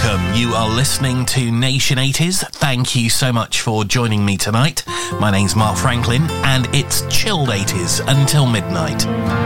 welcome. You are listening to Nation 80s. Thank you so much for joining me tonight. My name's Mark Franklin, and it's chilled 80s until midnight.